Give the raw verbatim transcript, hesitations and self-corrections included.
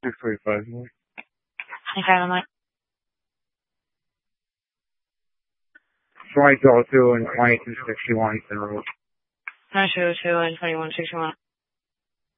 six forty-five. twenty-five on what? twenty-two oh two and twenty-two sixty-one in road. twenty-two oh two and twenty-one sixty-one.